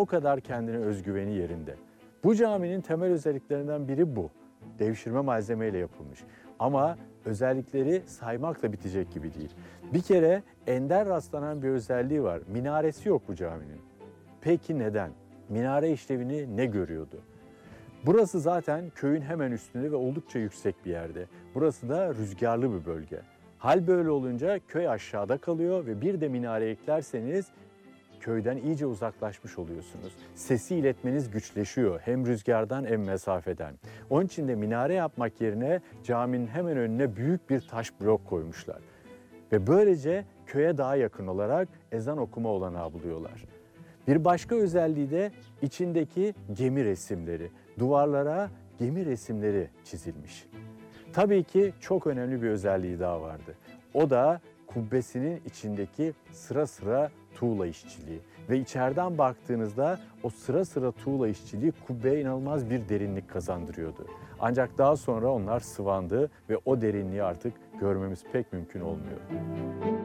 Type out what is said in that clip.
o kadar kendine özgüveni yerinde. Bu caminin temel özelliklerinden biri bu. Devşirme malzemeyle yapılmış. Ama özellikleri saymakla bitecek gibi değil. Bir kere ender rastlanan bir özelliği var. Minaresi yok bu caminin. Peki neden? Minare işlevini ne görüyordu? Burası zaten köyün hemen üstünde ve oldukça yüksek bir yerde. Burası da rüzgarlı bir bölge. Hal böyle olunca köy aşağıda kalıyor ve bir de minare eklerseniz köyden iyice uzaklaşmış oluyorsunuz. Sesi iletmeniz güçleşiyor hem rüzgardan hem mesafeden. Onun için de minare yapmak yerine caminin hemen önüne büyük bir taş blok koymuşlar. Ve böylece köye daha yakın olarak ezan okuma olanağı buluyorlar. Bir başka özelliği de içindeki gemi resimleri. Duvarlara gemi resimleri çizilmiş. Tabii ki çok önemli bir özelliği daha vardı. O da kubbesinin içindeki sıra sıra tuğla işçiliği. Ve içeriden baktığınızda o sıra sıra tuğla işçiliği kubbeye inanılmaz bir derinlik kazandırıyordu. Ancak daha sonra onlar sıvandı ve o derinliği artık görmemiz pek mümkün olmuyor.